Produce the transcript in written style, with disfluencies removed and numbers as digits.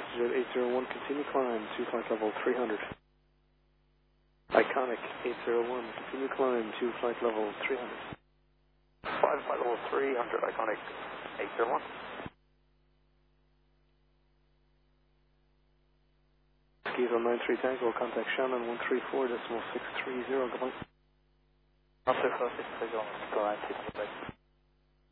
Jet 801, continue climb to flight level 300. Iconic 801, continue climb to flight level 300. Flight level 300, Iconic 801. Skis on 93 Tango, contact Shannon 134.630, goodbye. 134.630, go ahead,